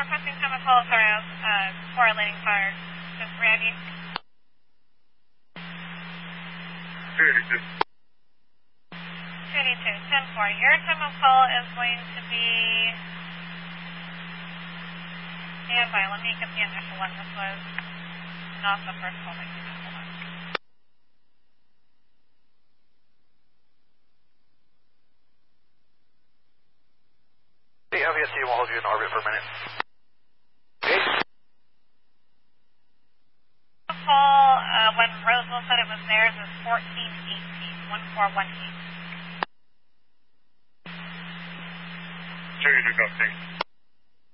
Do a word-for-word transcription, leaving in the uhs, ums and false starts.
requesting time of call around uh, for a landing fire. Just ready. thirty-two. thirty-two, ten four. Your time of call is going to be... Standby. Let me get the initial one. This was not the first call that you did. Hold on. The L V S T will hold you in orbit for a minute. Okay. Call uh, when Roseville said it was theirs is fourteen eighteen, one four one eight. Sure, you do,